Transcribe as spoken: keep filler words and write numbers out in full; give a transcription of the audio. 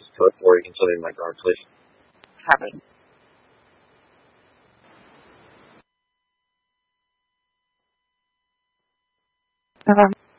code for. You can tell me my guard, please. Have it. Um,